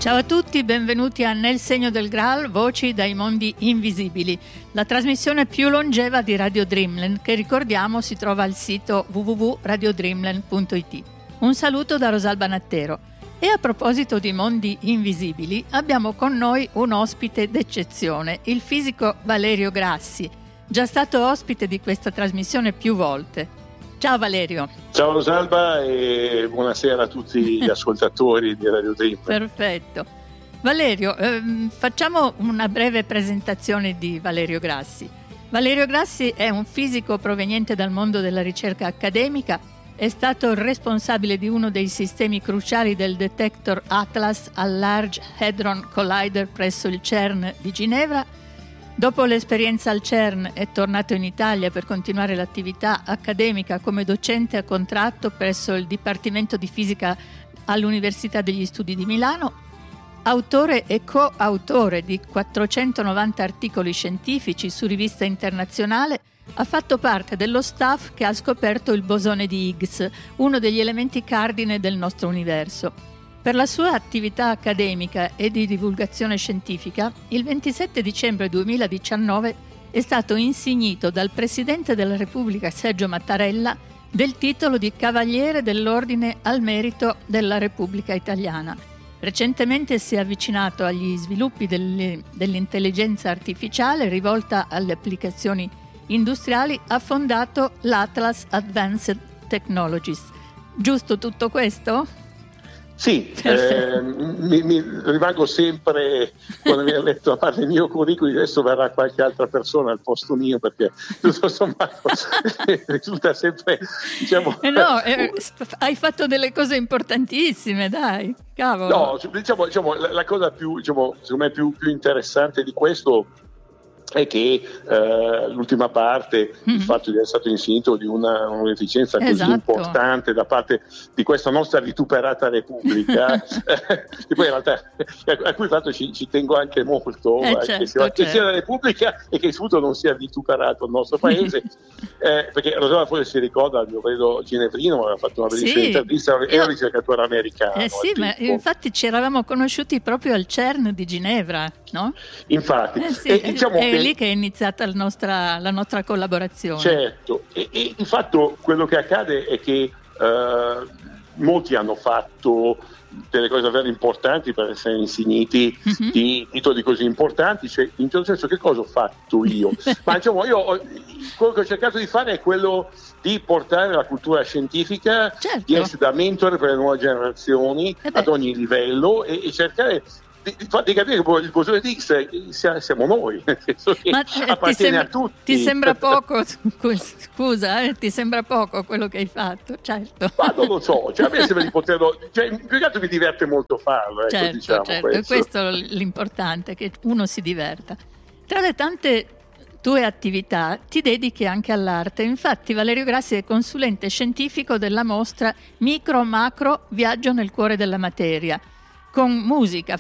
Ciao a tutti, benvenuti a Nel segno del Graal, voci dai mondi invisibili, la trasmissione più longeva di Radio Dreamland, che ricordiamo si trova al sito www.radiodreamland.it. Un saluto da Rosalba Nattero. E a proposito di mondi invisibili, abbiamo con noi un ospite d'eccezione, il fisico Valerio Grassi, già stato ospite di questa trasmissione più volte. Ciao Valerio. Ciao Rosalba e buonasera a tutti gli ascoltatori di Radio Dreamland. Perfetto. Valerio, facciamo una breve presentazione di Valerio Grassi. Valerio Grassi è un fisico proveniente dal mondo della ricerca accademica, è stato il responsabile di uno dei sistemi cruciali del detector Atlas al Large Hadron Collider presso il CERN di Ginevra. Dopo l'esperienza al CERN è tornato in Italia per continuare l'attività accademica come docente a contratto presso il Dipartimento di Fisica all'Università degli Studi di Milano, autore e coautore di 490 articoli scientifici su rivista internazionale. Ha fatto parte dello staff che ha scoperto il bosone di Higgs, uno degli elementi cardine del nostro universo. Per la sua attività accademica e di divulgazione scientifica, il 27 dicembre 2019 è stato insignito dal Presidente della Repubblica Sergio Mattarella del titolo di Cavaliere dell'Ordine al Merito della Repubblica Italiana. Recentemente si è avvicinato agli sviluppi dell'intelligenza artificiale rivolta alle applicazioni industriali, ha fondato l'Atlas Advanced Technologies. Giusto tutto questo? Sì, mi rimango sempre, quando viene letto a parte il mio curriculum, adesso verrà qualche altra persona al posto mio, perché tutto sommato risulta sempre, diciamo... hai fatto delle cose importantissime, dai, cavolo. No, diciamo la cosa più, secondo me più interessante di questo è che l'ultima parte, il fatto di essere stato insignito di un'efficienza così importante da parte di questa nostra vituperata Repubblica, che poi in realtà a cui fatto ci tengo anche molto, che sia la Repubblica e che il futuro non sia vituperato il nostro paese, perché Rosalba forse si ricorda, io credo Ginevrino aveva fatto una bellissima intervista, era un ricercatore americano. Sì, ma infatti ci eravamo conosciuti proprio al CERN di Ginevra, no? Infatti. È lì che è iniziata la nostra collaborazione. Certo, e di fatto quello che accade è che molti hanno fatto delle cose davvero importanti per essere insigniti di titoli così importanti, cioè in certo senso che cosa ho fatto io? Ma io quello che ho cercato di fare è quello di portare la cultura scientifica, di essere da mentore per le nuove generazioni ad ogni livello e cercare di capire che il bosone di Higgs siamo noi, nel senso che appartiene a tutti. Ti sembra poco, scusa, ti sembra poco quello che hai fatto, certo. Ma non lo so, a me sembra di poterlo, più che altro mi diverte molto farlo, certo. Questo è l'importante, che uno si diverta. Tra le tante tue attività ti dedichi anche all'arte, infatti Valerio Grassi è consulente scientifico della mostra Micro Macro Viaggio nel cuore della materia, con musica,